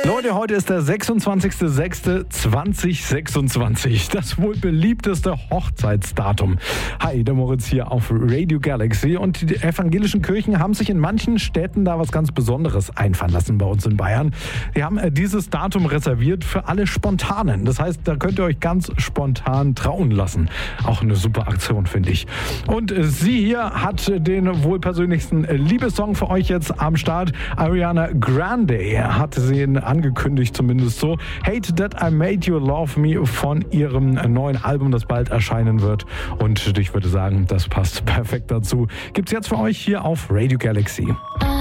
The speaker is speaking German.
Leute, heute ist der 26.06.2026, das wohl beliebteste Hochzeitsdatum. Hi, der Moritz hier auf Radio Galaxy, und die evangelischen Kirchen haben sich in manchen Städten da was ganz Besonderes einfallen lassen bei uns in Bayern. Die haben dieses Datum reserviert für alle Spontanen. Das heißt, da könnt ihr euch ganz spontan trauen lassen. Auch eine super Aktion, finde ich. Und sie hier hat den wohl persönlichsten Liebessong für euch jetzt am Start. Ariana Grande hat sie angekündigt, zumindest so. Hate That I Made You Love Me von ihrem neuen Album, das bald erscheinen wird. Und ich würde sagen, das passt perfekt dazu. Gibt's jetzt für euch hier auf Radio Galaxy.